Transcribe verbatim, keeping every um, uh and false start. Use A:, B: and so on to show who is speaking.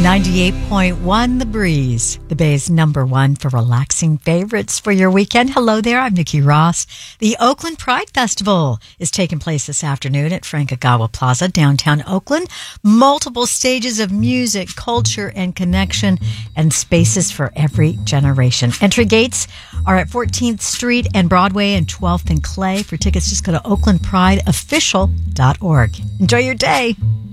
A: ninety-eight point one The Breeze, the Bay's number one for relaxing favorites for your weekend. Hello there, I'm Nikki Ross. The Oakland Pride Festival is taking place this afternoon at Frank Ogawa Plaza, downtown Oakland. Multiple stages of music, culture, and connection, and spaces for every generation. Entry gates are at fourteenth Street and Broadway and twelfth and Clay. For tickets, just go to oakland pride official dot org. Enjoy your day.